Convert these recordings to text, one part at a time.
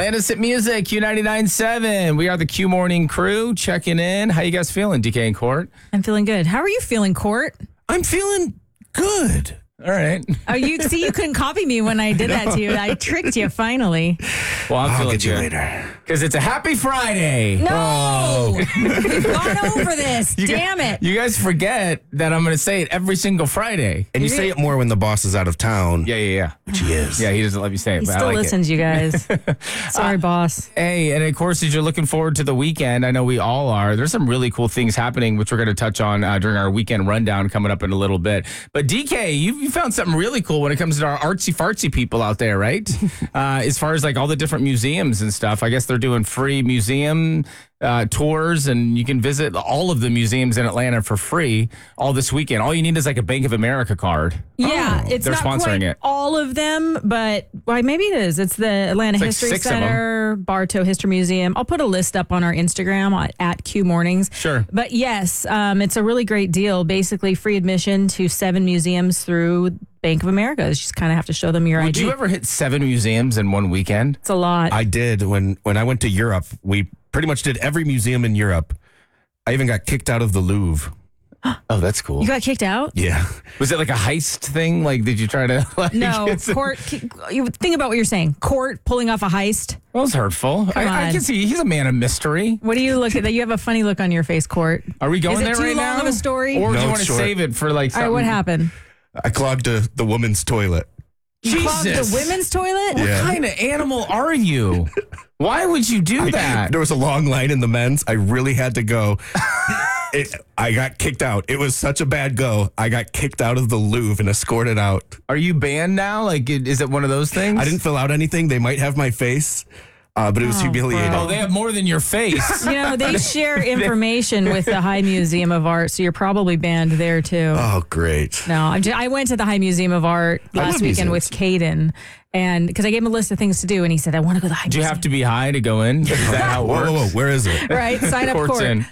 Atlanta's Hit Music, Q99.7. We are the Q Morning Crew checking in. How you guys feeling, DK and Court? I'm feeling good. How are you feeling, Court? I'm feeling good. All right. Oh, you couldn't copy me when I did that to you. I tricked you finally. Well, I'll I'll feeling get you good. later. Because it's a happy Friday. No! We've gone over this. Damn it. You guys forget that I'm going to say it every single Friday. And you say it more when the boss is out of town. Yeah. Which he is. Yeah, he doesn't let me say it, He but I still like listens, you guys. Sorry, boss. Hey, and of course, as you're looking forward to the weekend, I know we all are. There's some really cool things happening, which we're going to touch on during our weekend rundown coming up in a little bit. But DK, you found something really cool when it comes to our artsy-fartsy people out there, right? As far as like all the different museums and stuff, I guess they're doing free museum tours, and you can visit all of the museums in Atlanta for free all this weekend. All you need is like a Bank of America card. Yeah, it's they're not sponsoring quite it. all of them, but maybe it is. It's the Atlanta It's like History 6 of them. Center, Bartow History Museum. I'll put a list up on our Instagram at Q Mornings. Sure. But yes, it's a really great deal. Basically, free admission to 7 museums through Bank of America. You just kind of have to show them your Would ID. you ever hit 7 museums in one weekend? It's a lot. I did. When I went to Europe, we pretty much did every museum in Europe. I even got kicked out of the Louvre. Oh, that's cool. You got kicked out? Yeah. Was it like a heist thing? Like, did you try to like? No, get some- Court. You think about what you're saying. Court pulling off a heist. Well, it's hurtful. I on. can see he's a man of mystery. What do you look at? That you have a funny look on your face, Court. Are we going Is it there too right long now? of a story? Or do No, you want to it's short. save it for like All something? right, what happened? I clogged the woman's toilet. You clogged Jesus. the women's toilet? What Yeah. kind of animal are you? Why would you do that? There was a long line in the men's. I really had to go. I got kicked out. It was such a bad go. I got kicked out of the Louvre and escorted out. Are you banned now? Like, is it one of those things? I didn't fill out anything. They might have my face, but it was humiliating. Oh, they have more than your face. You know, they share information with the High Museum of Art, so you're probably banned there too. Oh, great. No, I went to the High Museum of Art last love weekend with museums. Caden, and because I gave him a list of things to do, and he said, I want to go to the High Do you Museum. have to be high to go in? Is that how it Whoa, works? whoa, whoa. Where is it? Right, sign up Court's court. in.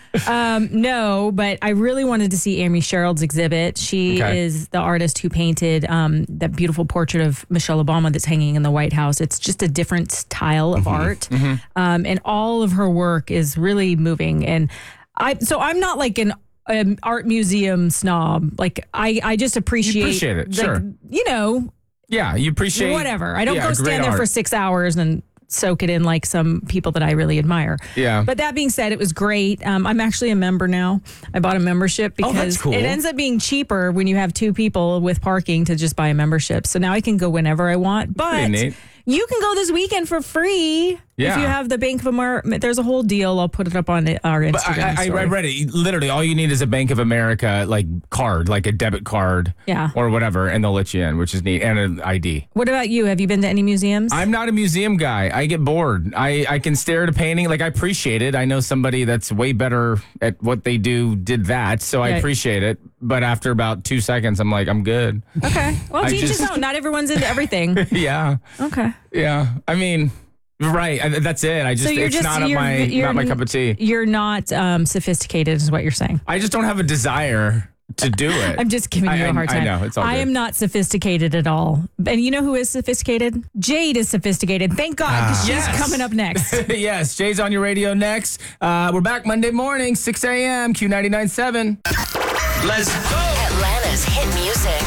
No, but I really wanted to see Amy Sherald's exhibit. She Okay. is the artist who painted that beautiful portrait of Michelle Obama that's hanging in the White House. It's just a different style of art, and all of her work is really moving. And I'm not like an art museum snob. Like I just appreciate it, like, sure. you know, Yeah, you appreciate whatever. I don't go great stand there art. for 6 hours and soak it in like some people that I really admire. Yeah. But that being said, it was great. I'm actually a member now. I bought a membership Oh, that's because cool. it ends up being cheaper when you have 2 people with parking to just buy a membership. So now I can go whenever I want. But Pretty neat. you can go this weekend for free Yeah. if you have the Bank of America. There's a whole deal. I'll put it up on our Instagram But I story. read it. Literally, all you need is a Bank of America like card, like a debit card, Yeah. or whatever, and they'll let you in, which is neat, and an ID. What about you? Have you been to any museums? I'm not a museum guy. I get bored. I can stare at a painting. Like, I appreciate it. I know somebody that's way better at what they do did that, so I Right. appreciate it. But after about 2 seconds, I'm like, I'm good. Okay. Well, I teach his just- own. Not everyone's into everything. Yeah. Okay. Yeah. I mean, right. That's it. I just, So you're it's just not my cup of tea. You're not sophisticated, is what you're saying. I just don't have a desire to do it. I'm just giving you a hard time. I know. It's all I good. am not sophisticated at all. And you know who is sophisticated? Jade is sophisticated. Thank God, because she's Yes. coming up next. Yes, Jay's on your radio next. We're back Monday morning, 6 a.m., Q99.7. Let's go. Atlanta's hit music.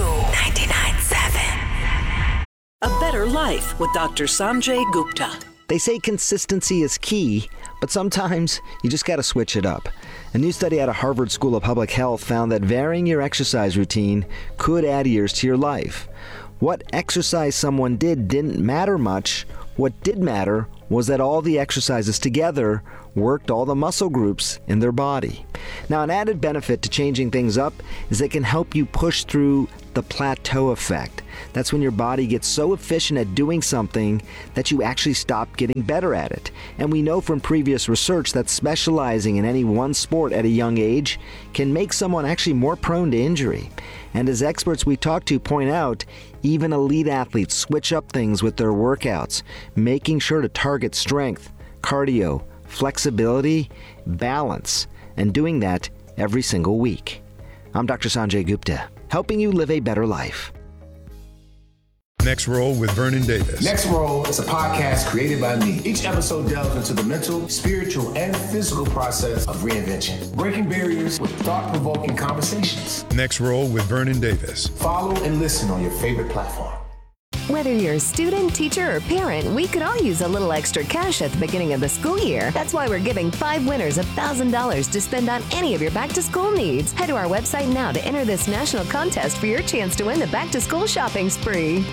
Q99.7. A Better Life with Dr. Sanjay Gupta. They say consistency is key, but sometimes you just got to switch it up. A new study out of Harvard School of Public Health found that varying your exercise routine could add years to your life. What exercise someone did didn't matter much. What did matter was that all the exercises together worked all the muscle groups in their body. Now, an added benefit to changing things up is it can help you push through the plateau effect. That's when your body gets so efficient at doing something that you actually stop getting better at it. And we know from previous research that specializing in any one sport at a young age can make someone actually more prone to injury. And as experts we talk to point out, even elite athletes switch up things with their workouts, making sure to target strength, cardio, flexibility, balance, and doing that every single week. I'm Dr. Sanjay Gupta, helping you live a better life. Next Roll with Vernon Davis. Next Roll is a podcast created by me. Each episode delves into the mental, spiritual, and physical process of reinvention, breaking barriers with thought-provoking conversations. Next Roll with Vernon Davis. Follow and listen on your favorite platform. Whether you're a student, teacher, or parent, we could all use a little extra cash at the beginning of the school year. That's why we're giving 5 winners $1,000 to spend on any of your back-to-school needs. Head to our website now to enter this national contest for your chance to win the back-to-school shopping spree.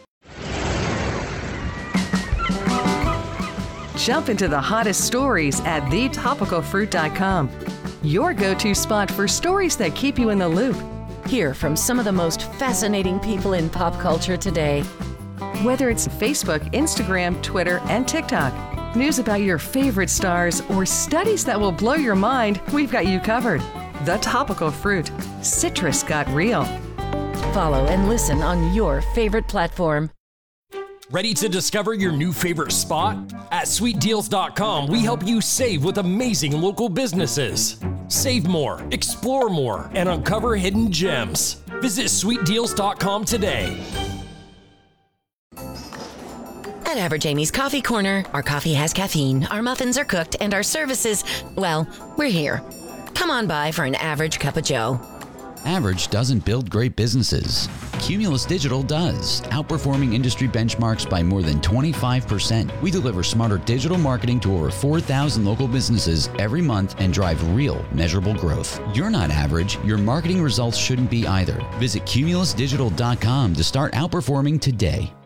Jump into the hottest stories at thetopicalfruit.com. Your go-to spot for stories that keep you in the loop. Hear from some of the most fascinating people in pop culture today. Whether it's Facebook, Instagram, Twitter, and TikTok, news about your favorite stars, or studies that will blow your mind, we've got you covered. The Topical Fruit. Citrus got real. Follow and listen on your favorite platform. Ready to discover your new favorite spot? At sweetdeals.com, we help you save with amazing local businesses. Save more, explore more, and uncover hidden gems. Visit sweetdeals.com today. At Average Amy's Coffee Corner, our coffee has caffeine, our muffins are cooked, and our services, well, we're here. Come on by for an average cup of joe. Average doesn't build great businesses. Cumulus Digital does, outperforming industry benchmarks by more than 25%. We deliver smarter digital marketing to over 4,000 local businesses every month and drive real, measurable growth. You're not average. Your marketing results shouldn't be either. Visit cumulusdigital.com to start outperforming today.